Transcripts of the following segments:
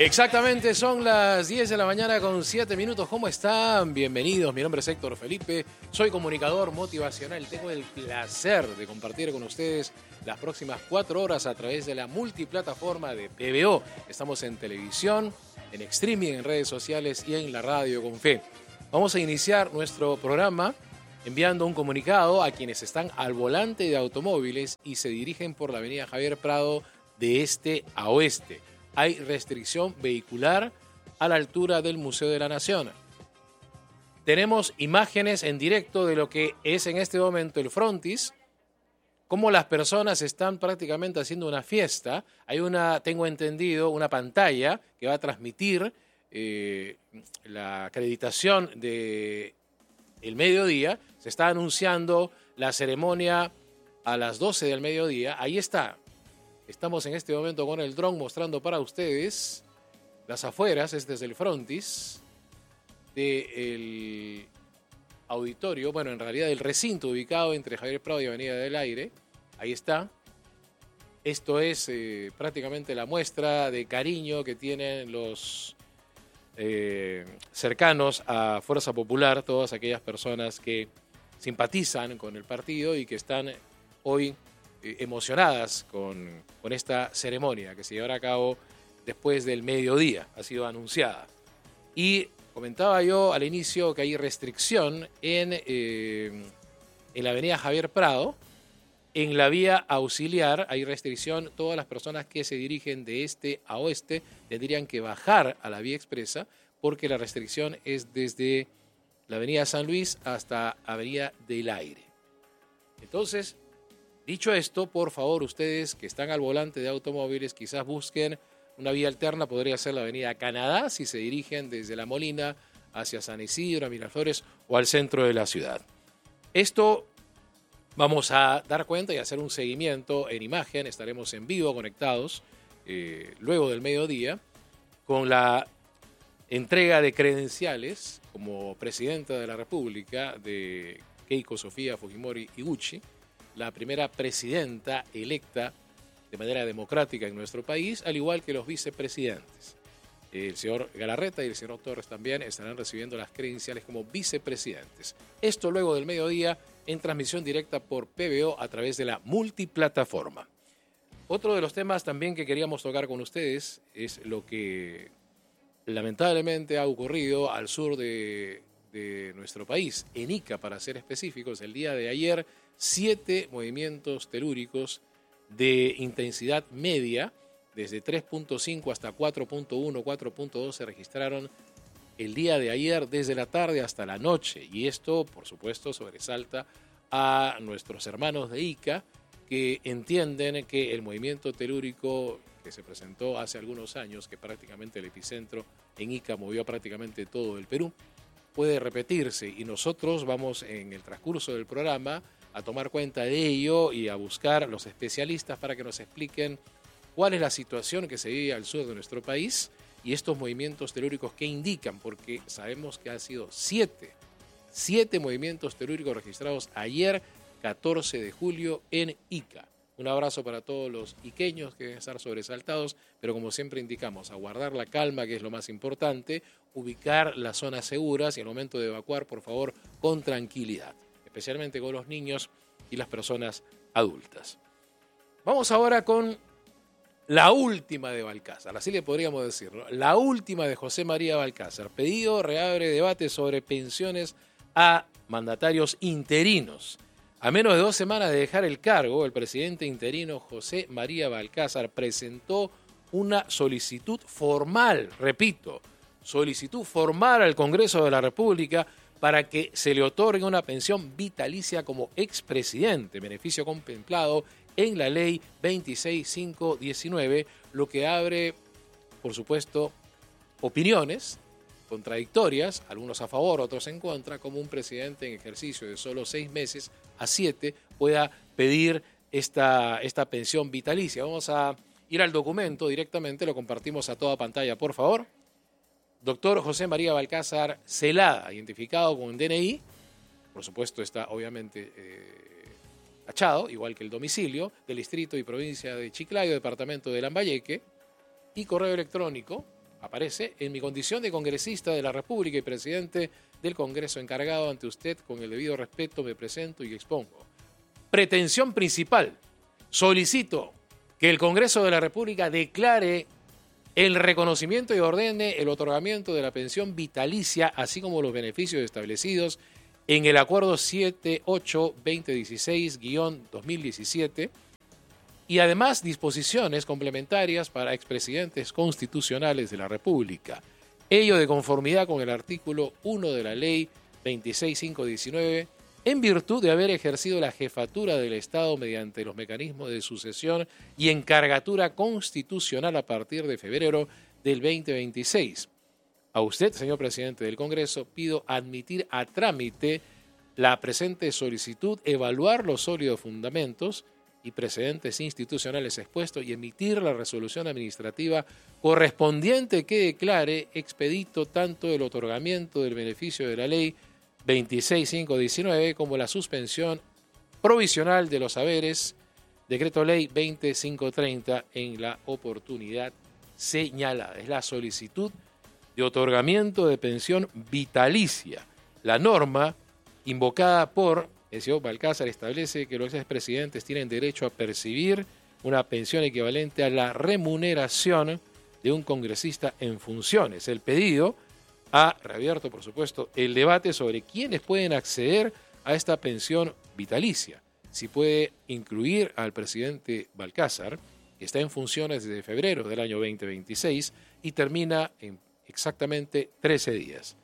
Exactamente, son las 10 de la mañana con 7 minutos. ¿Cómo están? Bienvenidos. Mi nombre es Héctor Felipe. Soy comunicador motivacional. Tengo el placer de compartir con ustedes las próximas 4 horas a través de la multiplataforma de PBO. Estamos en televisión, en streaming, en redes sociales y en la radio con fe. Vamos a iniciar nuestro programa enviando un comunicado a quienes están al volante de automóviles y se dirigen por la avenida Javier Prado de este a oeste. Hay restricción vehicular a la altura del Museo de la Nación. Tenemos imágenes en directo de lo que es en este momento el frontis, cómo las personas están prácticamente haciendo una fiesta. Hay tengo entendido, una pantalla que va a transmitir la acreditación del mediodía. Se está anunciando la ceremonia a las 12 del mediodía. Ahí está. Estamos en este momento con el dron mostrando para ustedes las afueras, este es el frontis del auditorio, bueno, en realidad el recinto ubicado entre Javier Prado y Avenida del Aire. Ahí está. Esto es prácticamente la muestra de cariño que tienen los cercanos a Fuerza Popular, todas aquellas personas que simpatizan con el partido y que están hoy emocionadas con esta ceremonia que se llevará a cabo después del mediodía, ha sido anunciada. Y comentaba yo al inicio que hay restricción en la avenida Javier Prado, en la vía auxiliar hay restricción, todas las personas que se dirigen de este a oeste tendrían que bajar a la vía expresa porque la restricción es desde la avenida San Luis hasta avenida del Aire. Entonces, dicho esto, por favor, ustedes que están al volante de automóviles, quizás busquen una vía alterna, podría ser la avenida Canadá, si se dirigen desde La Molina hacia San Isidro, a Miraflores o al centro de la ciudad. Esto vamos a dar cuenta y hacer un seguimiento en imagen, estaremos en vivo conectados luego del mediodía con la entrega de credenciales como presidenta de la República de Keiko Sofía Fujimori Iguchi, la primera presidenta electa de manera democrática en nuestro país, al igual que los vicepresidentes. El señor Galarreta y el señor Torres también estarán recibiendo las credenciales como vicepresidentes. Esto luego del mediodía en transmisión directa por PBO a través de la multiplataforma. Otro de los temas también que queríamos tocar con ustedes es lo que lamentablemente ha ocurrido al sur de nuestro país, en Ica para ser específicos. El día de ayer 7 movimientos telúricos de intensidad media, desde 3.5 hasta 4.1, 4.2 se registraron el día de ayer desde la tarde hasta la noche. Y esto, por supuesto, sobresalta a nuestros hermanos de Ica que entienden que el movimiento telúrico que se presentó hace algunos años, que prácticamente el epicentro en Ica movió prácticamente todo el Perú, puede repetirse. Y nosotros vamos en el transcurso del programa a tomar cuenta de ello y a buscar los especialistas para que nos expliquen cuál es la situación que se vive al sur de nuestro país y estos movimientos telúricos que indican, porque sabemos que han sido 7 movimientos telúricos registrados ayer, 14 de julio, en Ica. Un abrazo para todos los iqueños que deben estar sobresaltados, pero como siempre indicamos, a guardar la calma, que es lo más importante, ubicar las zonas seguras y al momento de evacuar, por favor, con tranquilidad, especialmente con los niños y las personas adultas. Vamos ahora con la última de Balcázar, así le podríamos decirlo, la última de José María Balcázar. Pedido reabre debate sobre pensiones a mandatarios interinos. A menos de 2 semanas de dejar el cargo, el presidente interino José María Balcázar presentó una solicitud formal, repito, solicitud formal al Congreso de la República para que se le otorgue una pensión vitalicia como expresidente, beneficio contemplado en la ley 26519, lo que abre, por supuesto, opiniones contradictorias, algunos a favor, otros en contra, como un presidente en ejercicio de solo 6 meses a 7 pueda pedir esta pensión vitalicia. Vamos a ir al documento directamente, lo compartimos a toda pantalla, por favor. Doctor José María Balcázar Celada, identificado con DNI, por supuesto está obviamente tachado, igual que el domicilio, del distrito y provincia de Chiclayo, departamento de Lambayeque, y correo electrónico aparece, en mi condición de congresista de la República y presidente del Congreso encargado ante usted, con el debido respeto me presento y expongo. Pretensión principal, solicito que el Congreso de la República declare el reconocimiento y ordene el otorgamiento de la pensión vitalicia, así como los beneficios establecidos en el Acuerdo 78-2016-2017, y además disposiciones complementarias para expresidentes constitucionales de la República. Ello de conformidad con el artículo 1 de la Ley 26519, en virtud de haber ejercido la jefatura del Estado mediante los mecanismos de sucesión y encargatura constitucional a partir de febrero del 2026. A usted, señor presidente del Congreso, pido admitir a trámite la presente solicitud, evaluar los sólidos fundamentos y precedentes institucionales expuestos y emitir la resolución administrativa correspondiente que declare expedito tanto el otorgamiento del beneficio de la Ley 26519 como la suspensión provisional de los haberes, Decreto Ley 20530, en la oportunidad señalada. Es la solicitud de otorgamiento de pensión vitalicia. La norma invocada por el señor Balcázar establece que los expresidentes tienen derecho a percibir una pensión equivalente a la remuneración de un congresista en funciones. El pedido ha reabierto, por supuesto, el debate sobre quiénes pueden acceder a esta pensión vitalicia. Si puede incluir al presidente Balcázar, que está en funciones desde febrero del año 2026 y termina en exactamente 13 días.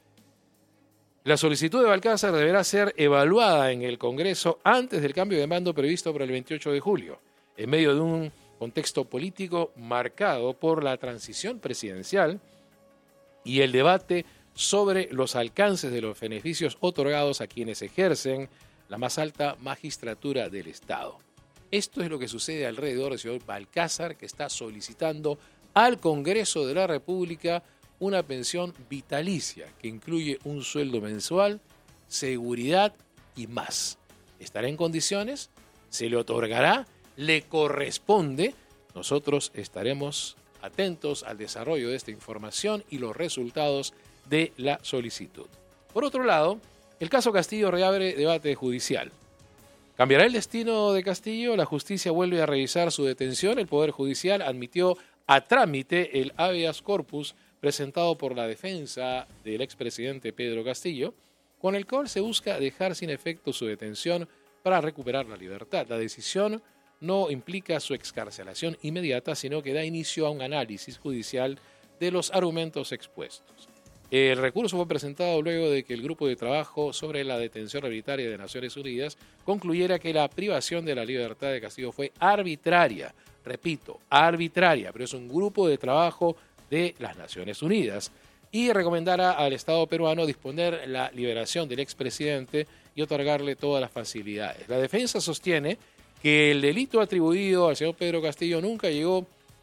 La solicitud de Balcázar deberá ser evaluada en el Congreso antes del cambio de mando previsto para el 28 de julio, en medio de un contexto político marcado por la transición presidencial y el debate sobre los alcances de los beneficios otorgados a quienes ejercen la más alta magistratura del Estado. Esto es lo que sucede alrededor del señor Balcázar, que está solicitando al Congreso de la República una pensión vitalicia que incluye un sueldo mensual, seguridad y más. ¿Estará en condiciones? ¿Se le otorgará? ¿Le corresponde? Nosotros estaremos atentos al desarrollo de esta información y los resultados de la solicitud. Por otro lado, el caso Castillo reabre debate judicial. ¿Cambiará el destino de Castillo? La justicia vuelve a revisar su detención. El Poder Judicial admitió a trámite el habeas corpus presentado por la defensa del expresidente Pedro Castillo, con el cual se busca dejar sin efecto su detención para recuperar la libertad. La decisión no implica su excarcelación inmediata, sino que da inicio a un análisis judicial de los argumentos expuestos. El recurso fue presentado luego de que el grupo de trabajo sobre la detención arbitraria de Naciones Unidas concluyera que la privación de la libertad de Castillo fue arbitraria. Repito, arbitraria, pero es un grupo de trabajo de las Naciones Unidas, y recomendara al Estado peruano disponer la liberación del expresidente y otorgarle todas las facilidades. La defensa sostiene que el delito atribuido al señor Pedro Castillo nunca llegó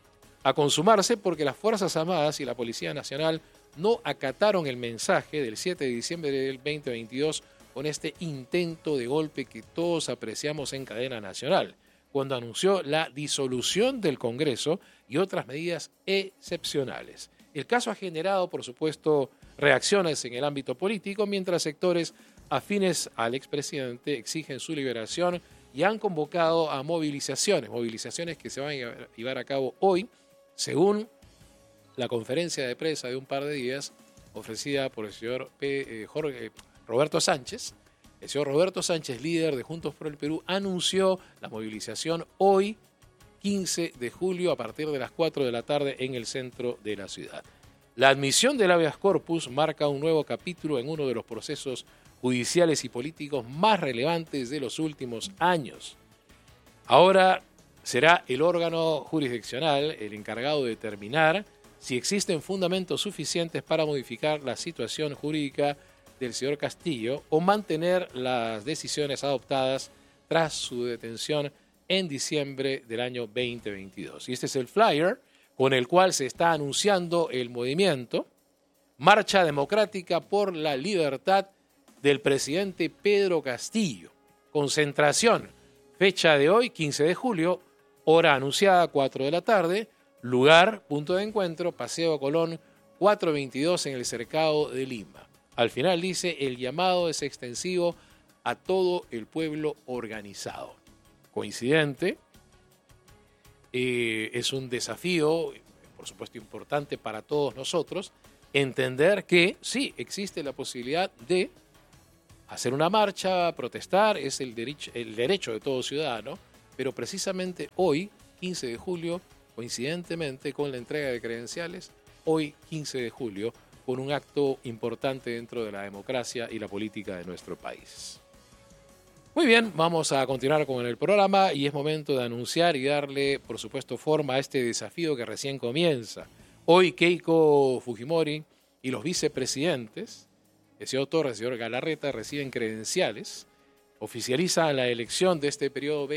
a consumarse porque las Fuerzas Armadas y la Policía Nacional no acataron el mensaje del 7 de diciembre del 2022 con este intento de golpe que todos apreciamos en cadena nacional, cuando anunció la disolución del Congreso y otras medidas excepcionales. El caso ha generado, por supuesto, reacciones en el ámbito político, mientras sectores afines al expresidente exigen su liberación y han convocado a movilizaciones que se van a llevar a cabo hoy, según la conferencia de prensa de un par de días ofrecida por el señor Roberto Sánchez. El señor Roberto Sánchez, líder de Juntos por el Perú, anunció la movilización hoy, 15 de julio, a partir de las 4 de la tarde en el centro de la ciudad. La admisión del habeas corpus marca un nuevo capítulo en uno de los procesos judiciales y políticos más relevantes de los últimos años. Ahora será el órgano jurisdiccional el encargado de determinar si existen fundamentos suficientes para modificar la situación jurídica del señor Castillo o mantener las decisiones adoptadas tras su detención en diciembre del año 2022. Y este es el flyer con el cual se está anunciando el movimiento Marcha Democrática por la Libertad del presidente Pedro Castillo. Concentración, fecha de hoy, 15 de julio, hora anunciada, 4 de la tarde, lugar, punto de encuentro, Paseo Colón 422 en el cercado de Lima. Al final dice, el llamado es extensivo a todo el pueblo organizado. Coincidente, es un desafío, por supuesto importante para todos nosotros, entender que sí, existe la posibilidad de hacer una marcha, protestar, es el derecho de todo ciudadano, pero precisamente hoy, 15 de julio, coincidentemente con la entrega de credenciales, hoy 15 de julio, con un acto importante dentro de la democracia y la política de nuestro país. Muy bien, vamos a continuar con el programa y es momento de anunciar y darle, por supuesto, forma a este desafío que recién comienza. Hoy Keiko Fujimori y los vicepresidentes, el señor Torres y el señor Galarreta, reciben credenciales, oficializan la elección de este periodo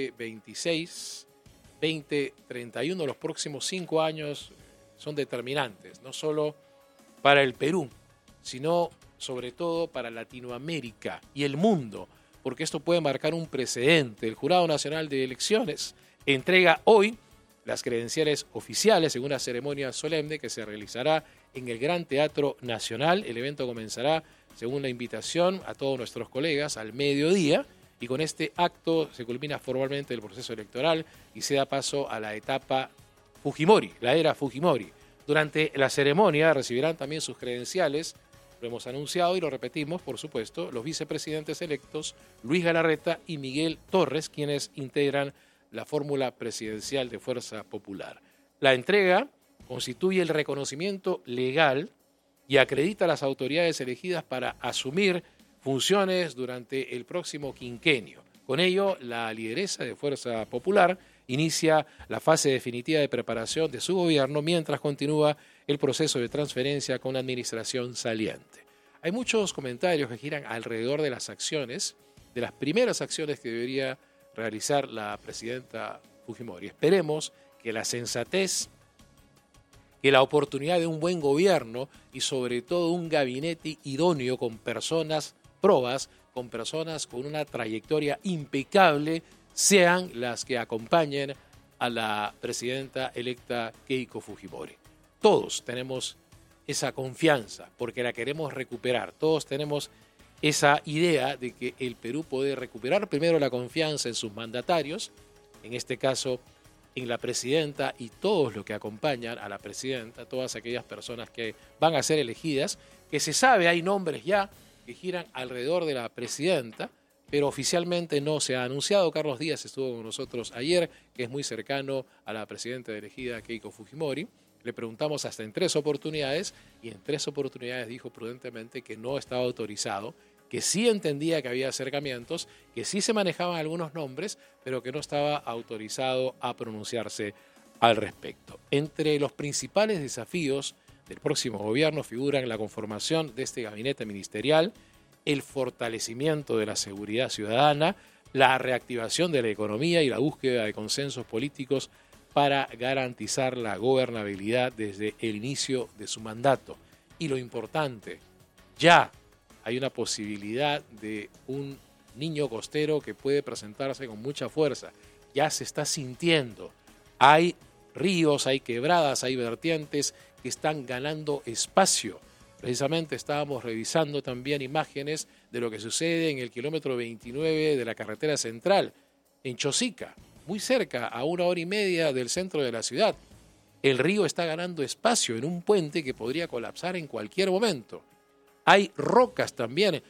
2026-2031. Los próximos 5 años son determinantes, no solo para el Perú, sino sobre todo para Latinoamérica y el mundo, porque esto puede marcar un precedente. El Jurado Nacional de Elecciones entrega hoy las credenciales oficiales en una ceremonia solemne que se realizará en el Gran Teatro Nacional. El evento comenzará, según la invitación a todos nuestros colegas, al mediodía, y con este acto se culmina formalmente el proceso electoral y se da paso a la etapa Fujimori, la era Fujimori. Durante la ceremonia recibirán también sus credenciales, lo hemos anunciado y lo repetimos, por supuesto, los vicepresidentes electos Luis Galarreta y Miguel Torres, quienes integran la fórmula presidencial de Fuerza Popular. La entrega constituye el reconocimiento legal y acredita a las autoridades elegidas para asumir funciones durante el próximo quinquenio. Con ello, la lideresa de Fuerza Popular inicia la fase definitiva de preparación de su gobierno mientras continúa el proceso de transferencia con la administración saliente. Hay muchos comentarios que giran alrededor de las acciones, de las primeras acciones que debería realizar la presidenta Fujimori. Esperemos que la sensatez, que la oportunidad de un buen gobierno y sobre todo un gabinete idóneo con personas probas, con personas con una trayectoria impecable, sean las que acompañen a la presidenta electa Keiko Fujimori. Todos tenemos esa confianza porque la queremos recuperar. Todos tenemos esa idea de que el Perú puede recuperar primero la confianza en sus mandatarios, en este caso en la presidenta y todos los que acompañan a la presidenta, todas aquellas personas que van a ser elegidas, que se sabe, hay nombres ya que giran alrededor de la presidenta, pero oficialmente no se ha anunciado. Carlos Díaz estuvo con nosotros ayer, que es muy cercano a la presidenta elegida Keiko Fujimori. Le preguntamos hasta en 3 oportunidades y en 3 oportunidades dijo prudentemente que no estaba autorizado, que sí entendía que había acercamientos, que sí se manejaban algunos nombres, pero que no estaba autorizado a pronunciarse al respecto. Entre los principales desafíos del próximo gobierno figuran la conformación de este gabinete ministerial, el fortalecimiento de la seguridad ciudadana, la reactivación de la economía y la búsqueda de consensos políticos para garantizar la gobernabilidad desde el inicio de su mandato. Y lo importante, ya hay una posibilidad de un niño costero que puede presentarse con mucha fuerza. Ya se está sintiendo. Hay ríos, hay quebradas, hay vertientes que están ganando espacio. Precisamente estábamos revisando también imágenes de lo que sucede en el kilómetro 29 de la carretera central, en Chosica, muy cerca, a 1 hora y media del centro de la ciudad. El río está ganando espacio en un puente que podría colapsar en cualquier momento. Hay rocas también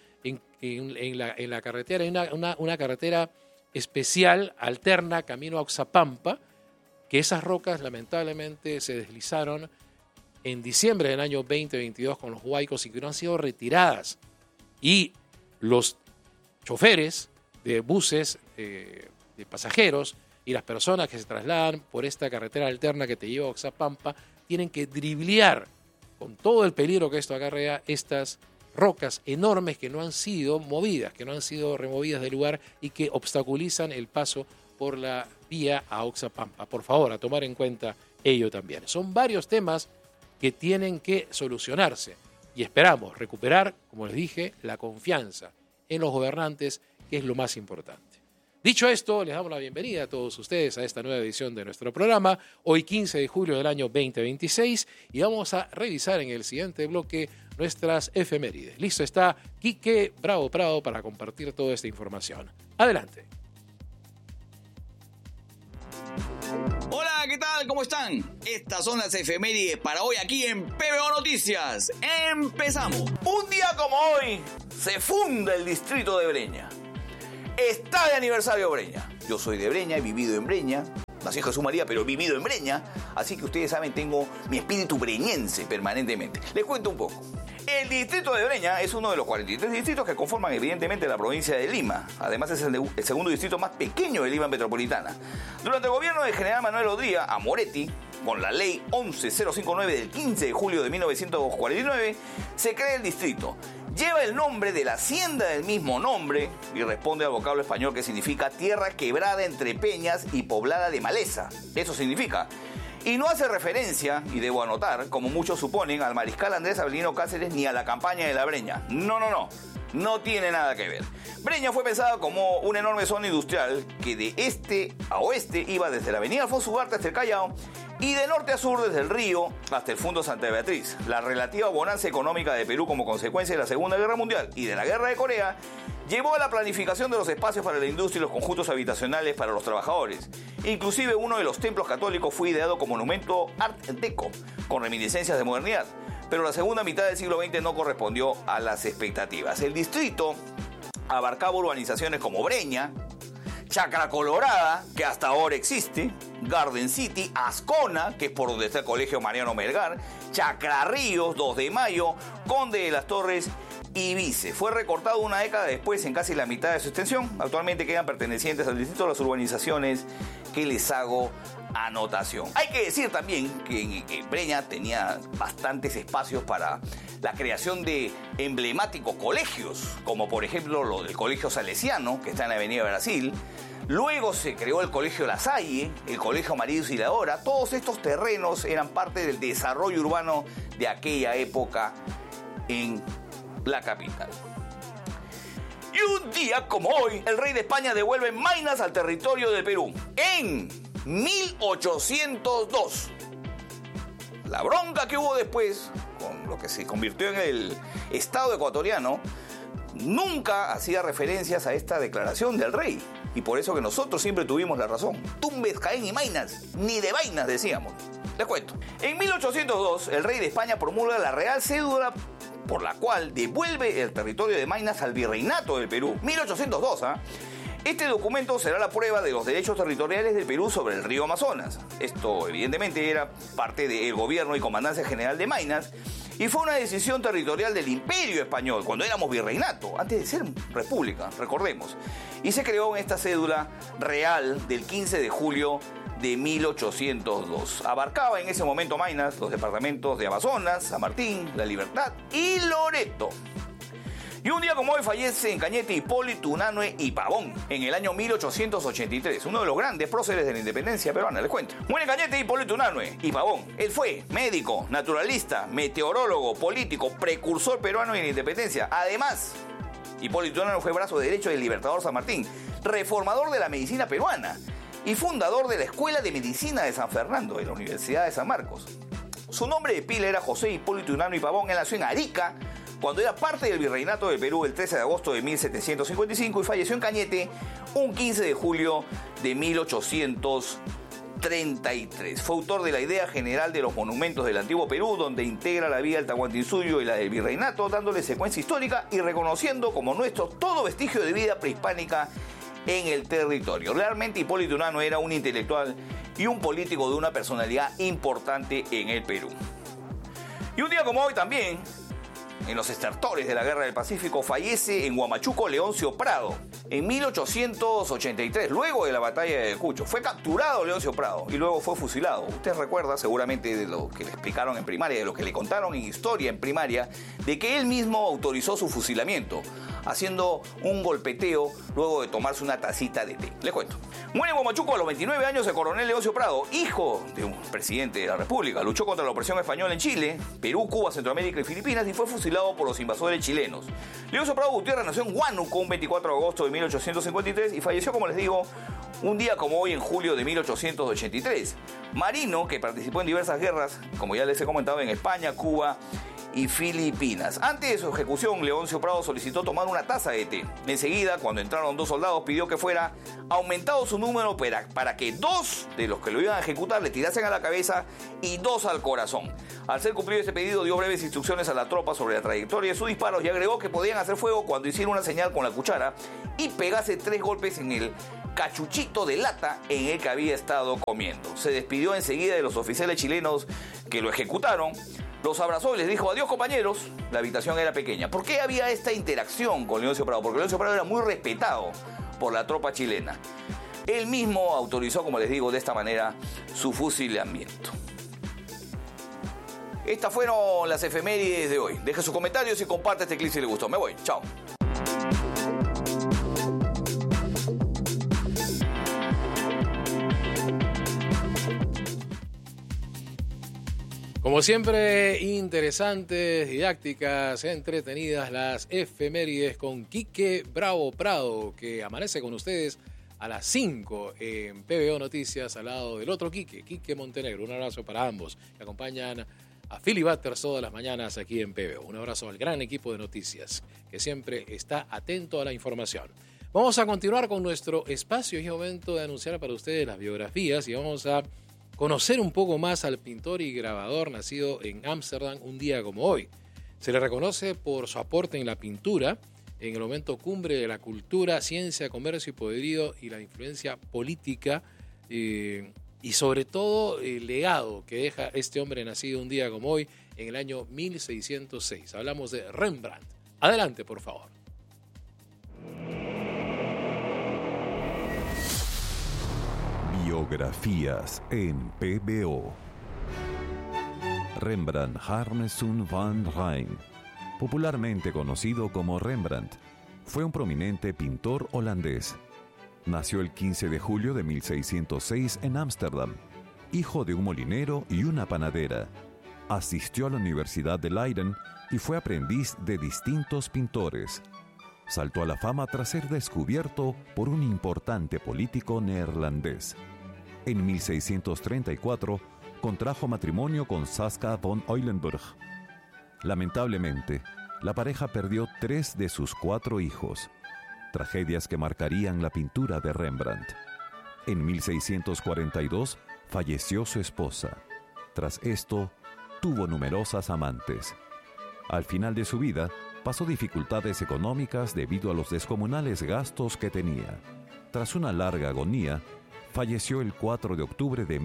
en la carretera, hay una carretera especial, alterna, camino a Oxapampa, que esas rocas lamentablemente se deslizaron en diciembre del año 2022 con los huaicos y que no han sido retiradas. Y los choferes de buses de pasajeros y las personas que se trasladan por esta carretera alterna que te lleva a Oxapampa tienen que driblear con todo el peligro que esto acarrea estas rocas enormes que no han sido movidas, que no han sido removidas del lugar y que obstaculizan el paso por la vía a Oxapampa. Por favor, a tomar en cuenta ello también. Son varios temas que tienen que solucionarse y esperamos recuperar, como les dije, la confianza en los gobernantes, que es lo más importante. Dicho esto, les damos la bienvenida a todos ustedes a esta nueva edición de nuestro programa, hoy 15 de julio del año 2026, y vamos a revisar en el siguiente bloque nuestras efemérides. Listo está Quique Bravo Prado para compartir toda esta información. Adelante. Hola, ¿qué tal? ¿Cómo están? Estas son las efemérides para hoy aquí en PBO Noticias. ¡Empezamos! Un día como hoy se funda el distrito de Breña. Está de aniversario Breña. Yo soy de Breña, he vivido en Breña. Nací en Jesús María, pero he vivido en Breña. Así que ustedes saben, tengo mi espíritu breñense permanentemente. Les cuento un poco. El distrito de Breña es uno de los 43 distritos que conforman evidentemente la provincia de Lima. Además es el segundo distrito más pequeño de Lima metropolitana. Durante el gobierno del general Manuel Odría, a Moretti, con la ley 11059 del 15 de julio de 1949, se crea el distrito. Lleva el nombre de la hacienda del mismo nombre y responde al vocablo español que significa tierra quebrada entre peñas y poblada de maleza. Eso significa. Y no hace referencia, y debo anotar, como muchos suponen, al mariscal Andrés Avelino Cáceres ni a la campaña de la Breña. No tiene nada que ver. Breña fue pensada como una enorme zona industrial que de este a oeste iba desde la avenida Alfonso Ugarte hasta el Callao y de norte a sur desde el río hasta el Fundo Santa Beatriz. La relativa bonanza económica de Perú como consecuencia de la Segunda Guerra Mundial y de la Guerra de Corea llevó a la planificación de los espacios para la industria y los conjuntos habitacionales para los trabajadores. Inclusive uno de los templos católicos fue ideado como monumento Art Deco, con reminiscencias de modernidad. Pero la segunda mitad del siglo XX no correspondió a las expectativas. El distrito abarcaba urbanizaciones como Breña, Chacra Colorada, que hasta ahora existe, Garden City, Ascona, que es por donde está el Colegio Mariano Melgar, Chacra Ríos, 2 de Mayo, Conde de las Torres y Vice. Fue recortado una década después en casi la mitad de su extensión. Actualmente quedan pertenecientes al distrito las urbanizaciones que les hago anotación. Hay que decir también que Breña tenía bastantes espacios para la creación de emblemáticos colegios, como por ejemplo lo del Colegio Salesiano, que está en la Avenida Brasil. Luego se creó el Colegio La Salle, el Colegio María Auxiliadora. Todos estos terrenos eran parte del desarrollo urbano de aquella época en la capital. Y un día como hoy, el rey de España devuelve Maynas al territorio del Perú. En 1802. La bronca que hubo después, con lo que se convirtió en el Estado ecuatoriano, nunca hacía referencias a esta declaración del rey. Y por eso que nosotros siempre tuvimos la razón. Tumbes, Jaén y Maynas, ni de vainas decíamos. Les cuento. En 1802, el rey de España promulga la Real Cédula por la cual devuelve el territorio de Maynas al Virreinato del Perú. 1802, ¿ah? Este documento será la prueba de los derechos territoriales del Perú sobre el río Amazonas. Esto, evidentemente, era parte del gobierno y comandancia general de Maynas y fue una decisión territorial del Imperio Español, cuando éramos virreinato, antes de ser república, recordemos. Y se creó en esta cédula real del 15 de julio de 1802. Abarcaba en ese momento Maynas los departamentos de Amazonas, San Martín, La Libertad y Loreto. Y un día como hoy fallece en Cañete Hipólito Unanue y Pavón, en el año 1883, uno de los grandes próceres de la independencia peruana, les cuento. Muere en Cañete Hipólito Unanue y Pavón. Él fue médico, naturalista, meteorólogo, político, precursor peruano de la independencia. Además, Hipólito Unanue fue brazo derecho del Libertador San Martín, reformador de la medicina peruana y fundador de la Escuela de Medicina de San Fernando, de la Universidad de San Marcos. Su nombre de pila era José Hipólito Unanue y Pavón. Él nació en Arica, cuando era parte del Virreinato del Perú el 13 de agosto de 1755 y falleció en Cañete un 15 de julio de 1833. Fue autor de la idea general de los monumentos del antiguo Perú, donde integra la vía del Tahuantinsuyo y la del Virreinato, dándole secuencia histórica y reconociendo como nuestro todo vestigio de vida prehispánica en el territorio. Realmente Hipólito Unanue era un intelectual y un político de una personalidad importante en el Perú. Y un día como hoy también, en los estertores de la Guerra del Pacífico, fallece en Huamachuco Leoncio Prado en 1883, luego de la batalla de Ayacucho. Fue capturado Leoncio Prado y luego fue fusilado. Usted recuerda seguramente de lo que le explicaron en primaria, de lo que le contaron en historia en primaria, de que él mismo autorizó su fusilamiento. haciendo un golpeteo luego de tomarse una tacita de té. Les cuento. Muere en Huamachuco a los 29 años el coronel Leoncio Prado, hijo de un presidente de la República. Luchó contra la opresión española en Chile, Perú, Cuba, Centroamérica y Filipinas y fue fusilado por los invasores chilenos. Leoncio Prado Gutiérrez nació en Huánuco un 24 de agosto de 1853 y falleció, como les digo, un día como hoy en julio de 1883. Marino, que participó en diversas guerras, como ya les he comentado, en España, Cuba y Filipinas. Antes de su ejecución, Leoncio Prado solicitó tomar una taza de té. Enseguida, cuando entraron 2 soldados, pidió que fuera aumentado su número para que 2 de los que lo iban a ejecutar le tirasen a la cabeza y 2 al corazón. Al ser cumplido este pedido, dio breves instrucciones a la tropa sobre la trayectoria de sus disparos y agregó que podían hacer fuego cuando hiciera una señal con la cuchara y pegase 3 golpes en el cachuchito de lata en el que había estado comiendo. Se despidió enseguida de los oficiales chilenos que lo ejecutaron, los abrazó y les dijo: adiós, compañeros. La habitación era pequeña. ¿Por qué había esta interacción con Leoncio Prado? Porque Leoncio Prado era muy respetado por la tropa chilena. Él mismo autorizó, como les digo, de esta manera su fusilamiento. Estas fueron las efemérides de hoy. Deje sus comentarios y comparte este clip si le gustó. Me voy. Chao. Como siempre, interesantes, didácticas, entretenidas las efemérides con Quique Bravo Prado, que amanece con ustedes a las 5 en PBO Noticias, al lado del otro Quique Montenegro. Un abrazo para ambos que acompañan a Philly Butters todas las mañanas aquí en PBO. Un abrazo al gran equipo de noticias que siempre está atento a la información. Vamos a continuar con nuestro espacio. Es momento de anunciar para ustedes las biografías y vamos a conocer un poco más al pintor y grabador nacido en Ámsterdam un día como hoy. Se le reconoce por su aporte en la pintura, en el momento cumbre de la cultura, ciencia, comercio y poderío y la influencia política y sobre todo el legado que deja este hombre nacido un día como hoy en el año 1606. Hablamos de Rembrandt. Adelante, por favor. Biografías en PBO. Rembrandt Harmesun van Rijn, popularmente conocido como Rembrandt, fue un prominente pintor holandés. Nació el 15 de julio de 1606 en Ámsterdam, hijo de un molinero y una panadera. Asistió a la Universidad de Leiden y fue aprendiz de distintos pintores. Saltó a la fama tras ser descubierto por un importante político neerlandés. En 1634 contrajo matrimonio con Saskia von Eulenburg. Lamentablemente, la pareja perdió 3 de sus 4 hijos, tragedias que marcarían la pintura de Rembrandt. En 1642 falleció su esposa. Tras esto, tuvo numerosas amantes. Al final de su vida, pasó dificultades económicas debido a los descomunales gastos que tenía. Tras una larga agonía, falleció el 4 de octubre de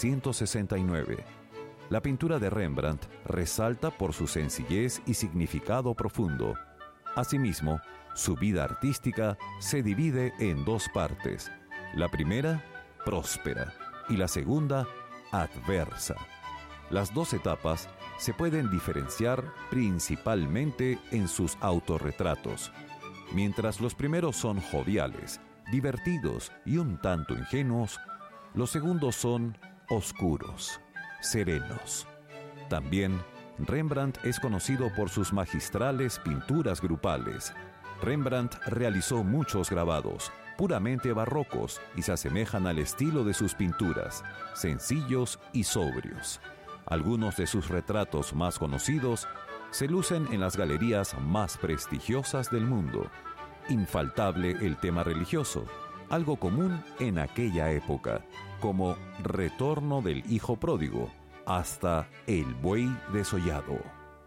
1669. La pintura de Rembrandt resalta por su sencillez y significado profundo. Asimismo, su vida artística se divide en 2 partes. La primera, próspera, y la segunda, adversa. Las 2 etapas se pueden diferenciar principalmente en sus autorretratos. Mientras los primeros son joviales, divertidos y un tanto ingenuos, los segundos son oscuros, serenos. También, Rembrandt es conocido por sus magistrales pinturas grupales. Rembrandt realizó muchos grabados, puramente barrocos, y se asemejan al estilo de sus pinturas, sencillos y sobrios. Algunos de sus retratos más conocidos se lucen en las galerías más prestigiosas del mundo. Infaltable el tema religioso, algo común en aquella época, como Retorno del Hijo Pródigo, hasta El Buey Desollado.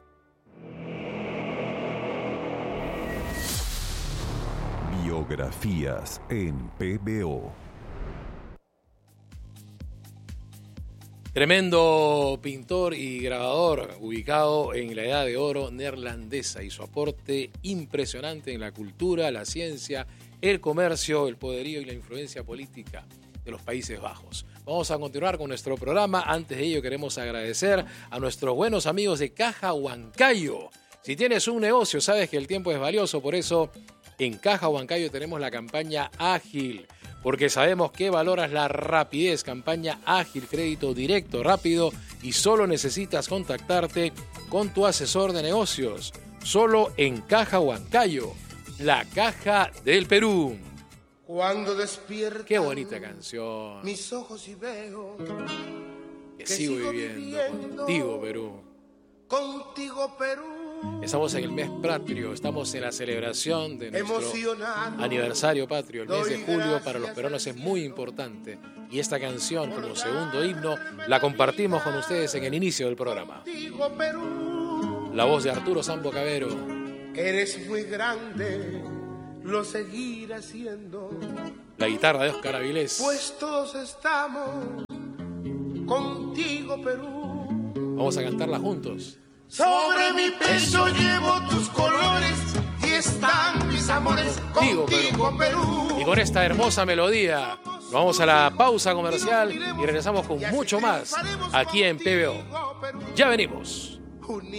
Biografías en PBO. Tremendo pintor y grabador ubicado en la Edad de Oro neerlandesa y su aporte impresionante en la cultura, la ciencia, el comercio, el poderío y la influencia política de los Países Bajos. Vamos a continuar con nuestro programa. Antes de ello queremos agradecer a nuestros buenos amigos de Caja Huancayo, Si tienes un negocio, sabes que el tiempo es valioso, por eso en Caja Huancayo tenemos la campaña ágil, porque sabemos que valoras la rapidez. Campaña ágil, crédito directo, rápido, y solo necesitas contactarte con tu asesor de negocios. Solo en Caja Huancayo, la caja del Perú. Cuando despierto. Qué bonita canción. Mis ojos y veo que sigo viviendo contigo, Perú. Contigo, Perú. Estamos en el mes patrio, estamos en la celebración de nuestro aniversario patrio. El mes de julio para los peruanos es muy importante. Y esta canción, como segundo himno, la compartimos con ustedes en el inicio del programa. La voz de Arturo Sambo Cabero. Eres muy grande, lo seguiré siendo. La guitarra de Óscar Avilés. Pues todos estamos contigo, Perú. Vamos a cantarla juntos. Sobre mi pecho llevo tus colores y están mis amores contigo, Perú. Y con esta hermosa melodía nos vamos a la pausa comercial y regresamos con mucho más aquí en PBO. Ya venimos.